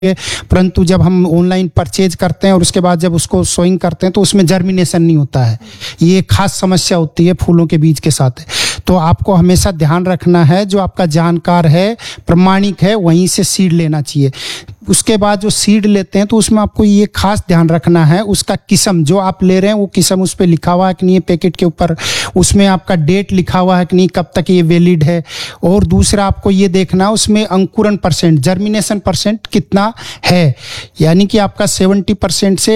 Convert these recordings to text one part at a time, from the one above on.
परंतु जब हम ऑनलाइन परचेज करते हैं और उसके बाद जब उसको सोइंग करते हैं तो उसमें जर्मिनेशन नहीं होता है। ये एक खास समस्या होती है फूलों के बीज के साथ। तो आपको हमेशा ध्यान रखना है, जो आपका जानकार है, प्रमाणिक है, वहीं से सीड लेना चाहिए। उसके बाद जो सीड लेते हैं तो उसमें आपको ये खास ध्यान रखना है, उसका किस्म जो आप ले रहे हैं वो किस्म उस पर लिखा हुआ है कि नहीं, पैकेट के ऊपर उसमें आपका डेट लिखा हुआ है कि नहीं, कब तक ये वैलिड है। और दूसरा आपको ये देखना है उसमें अंकुरण परसेंट, जर्मिनेशन परसेंट कितना है, यानी कि आपका 70% से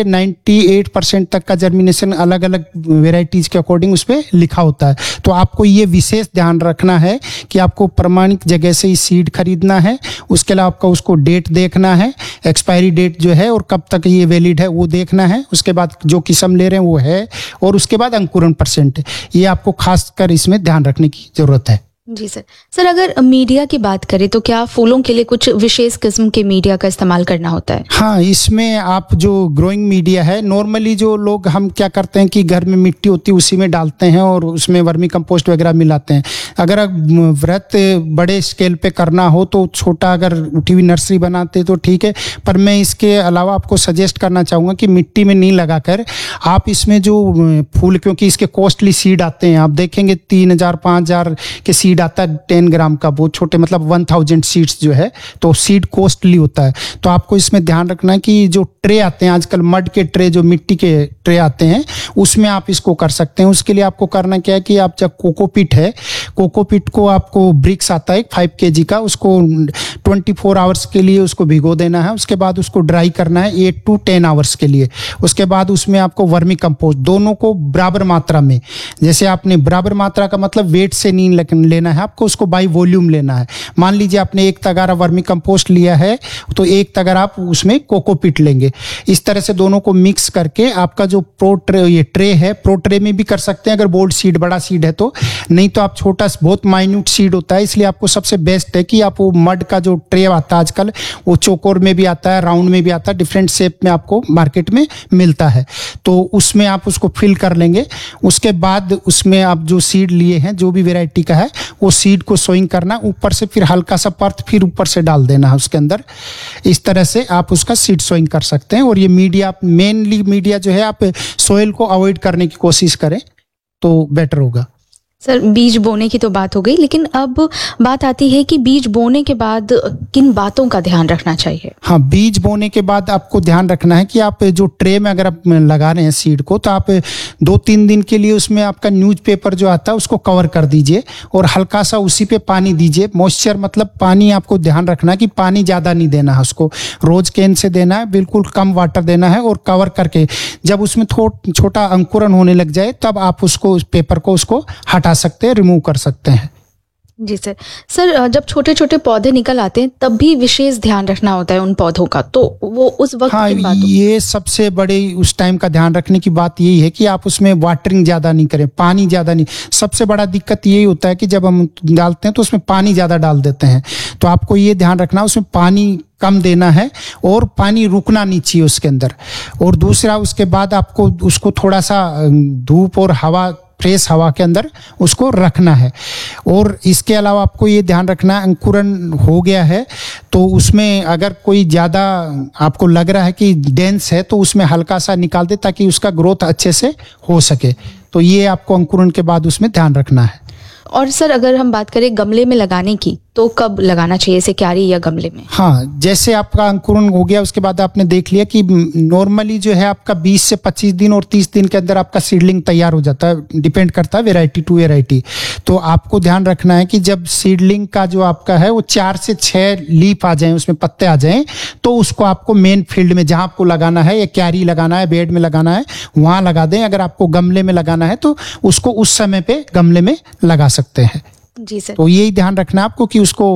98% तक का जर्मिनेशन अलग अलग वेराइटीज के अकॉर्डिंग उस पर लिखा होता है। तो आपको ये विशेष ध्यान रखना है कि आपको प्रमाणिक जगह से ही सीड खरीदना है। उसके अलावा आपका उसको डेट देखना है, एक्सपायरी डेट जो है और कब तक ये वैलिड है वो देखना है। उसके बाद जो किस्म ले रहे हैं वो है, और उसके बाद अंकुरण परसेंट, ये आपको खासकर इसमें ध्यान रखने की जरूरत है। जी सर, अगर मीडिया की बात करें तो क्या फूलों के लिए कुछ विशेष किस्म के मीडिया का इस्तेमाल करना होता है? हाँ, इसमें आप जो ग्रोइंग मीडिया है, नॉर्मली जो लोग हम क्या करते हैं कि घर में मिट्टी होती है उसी में डालते हैं और उसमें वर्मी कंपोस्ट वगैरह मिलाते हैं। अगर व्रत बड़े स्केल पे करना हो तो छोटा अगर उठी हुई नर्सरी बनाते तो ठीक है, पर मैं इसके अलावा आपको सजेस्ट करना चाहूँगा कि मिट्टी में नहीं लगाकर आप इसमें जो फूल, क्योंकि इसके कॉस्टली सीड आते हैं, आप देखेंगे 3000 5000 के सीड आता है 10 ग्राम का, बहुत छोटे, मतलब 1000 सीड्स जो है, तो सीड कॉस्टली होता है। तो आपको इसमें ध्यान रखना है कि जो ट्रे आते हैं आजकल, मड के ट्रे, जो मिट्टी के ट्रे आते हैं, उसमें आप इसको कर सकते हैं। उसके लिए आपको करना क्या है कि आप जब कोकोपीट है, कोकोपीट को आपको ब्रिक्स आता है 5 kg का, उसको 24 आवर्स के लिए उसको भिगो देना है। उसके बाद उसको ड्राई करना है 8 to 10 आवर्स के लिए। उसके बाद उसमें आपको वर्मी कंपोस्ट, दोनों को बराबर मात्रा में, जैसे आपने बराबर मात्रा का मतलब वेट से नहीं लेना है आपको, उसको बाई वॉल्यूम लेना है। मान लीजिए आपने 1 तगारा वर्मी कंपोस्ट लिया है तो 1 तगारा आप उसमें कोकोपीट लेंगे। इस तरह से दोनों को मिक्स करके आपका जो प्रो ट्रे, ये ट्रे है, प्रो ट्रे में भी कर सकते हैं अगर बोल्ड सीड, बड़ा सीड है तो, नहीं तो आप छोटा बहुत माइन्यूट सीड होता है, इसलिए आपको सबसे बेस्ट है कि आप वो मड का जो ट्रे आता है आजकल, वो चौकोर में भी आता है, राउंड में भी आता है, डिफरेंट शेप में आपको मार्केट में मिलता है, तो उसमें आप उसको फिल कर लेंगे। उसके बाद उसमें आप जो सीड लिए हैं, जो भी वेराइटी का है, वो सीड को सोइंग करना, ऊपर से फिर हल्का सा पर्थ फिर ऊपर से डाल देना है उसके अंदर। इस तरह से आप उसका सीड सोइंग कर सकते हैं। और ये मीडिया, मेनली मीडिया जो है, आप सोइल को अवॉइड करने की कोशिश करें तो बेटर होगा। सर, बीज बोने की तो बात हो गई, लेकिन अब बात आती है कि बीज बोने के बाद किन बातों का ध्यान रखना चाहिए? हाँ, बीज बोने के बाद आपको ध्यान रखना है कि आप जो ट्रे में अगर आप लगा रहे हैं सीड को, तो आप 2-3 दिन के लिए उसमें आपका न्यूज़पेपर जो आता है उसको कवर कर दीजिए और हल्का सा उसी पे पानी दीजिए। मॉइस्चर मतलब पानी, आपको ध्यान रखना है कि पानी ज़्यादा नहीं देना है उसको, रोज कैन से देना है, बिल्कुल कम वाटर देना है। और कवर करके जब उसमें छोटा अंकुरण होने लग जाए तब आप उसको, पेपर को उसको हटा सकते हैं, रिमूव कर सकते हैं। जी सर, जब छोटे छोटे पौधे निकल आते हैं तब भी विशेष ध्यान रखना होता है उन पौधों का, तो वो उस वक्त हाँ, ये सबसे बड़े उस टाइम का ध्यान रखने की बात यही है कि आप उसमें वाटरिंग ज़्यादा नहीं करें, पानी ज़्यादा नहीं। सबसे बड़ा दिक्कत यही होता है कि जब हम डालते हैं तो उसमें पानी ज़्यादा डाल देते हैं, तो आपको ये ध्यान रखना उसमें पानी कम देना है और पानी रुकना नहीं चाहिए उसके अंदर। और दूसरा, उसके बाद आपको उसको थोड़ा सा धूप और हवा, फ्रेश हवा के अंदर उसको रखना है। और इसके अलावा आपको ये ध्यान रखना है, अंकुरण हो गया है तो उसमें अगर कोई ज़्यादा आपको लग रहा है कि डेंस है तो उसमें हल्का सा निकाल दे ताकि उसका ग्रोथ अच्छे से हो सके। तो ये आपको अंकुरण के बाद उसमें ध्यान रखना है। और सर, अगर हम बात करें गमले में लगाने की, तो कब लगाना चाहिए इसे, क्यारी या गमले में? हाँ, जैसे आपका अंकुरण हो गया उसके बाद आपने देख लिया कि नॉर्मली जो है आपका 20 से 25 दिन और 30 दिन के अंदर आपका सीडलिंग तैयार हो जाता है, डिपेंड करता है वेराइटी टू वेराइटी। तो आपको ध्यान रखना है कि जब सीडलिंग का जो आपका है वो 4 से 6 लीफ आ जाएं, उसमें पत्ते आ जाएं, तो उसको आपको मेन फील्ड में जहाँ आपको लगाना है, या क्यारी लगाना है, बेड में लगाना है, वहाँ लगा दें। अगर आपको गमले में लगाना है तो उसको उस समय पे गमले में लगा सकते हैं। जी सर। तो यही ध्यान रखना है आपको कि उसको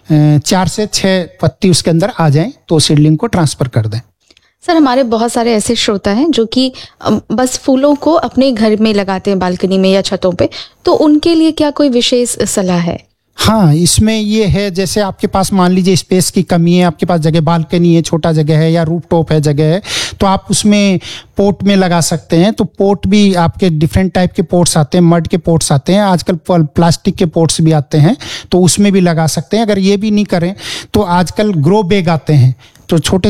4 से 6 पत्ती उसके अंदर आ जाएं तो सीडलिंग को ट्रांसफर कर दें। सर, हमारे बहुत सारे ऐसे श्रोता हैं जो कि बस फूलों को अपने घर में लगाते हैं, बालकनी में या छतों पे, तो उनके लिए क्या कोई विशेष सलाह है? हाँ, इसमें ये है, जैसे आपके पास मान लीजिए स्पेस की कमी है, आपके पास जगह, बालकनी है, छोटा जगह है, या रूफ टॉप है, जगह है, तो आप उसमें पोट में लगा सकते हैं। तो पोट भी आपके डिफरेंट टाइप के पोट्स आते हैं, मड के पोट्स आते हैं, आजकल प्लास्टिक के पोट्स भी आते हैं, तो उसमें भी लगा सकते हैं। अगर ये भी नहीं करें तो आजकल ग्रो बैग आते हैं, तो छोटे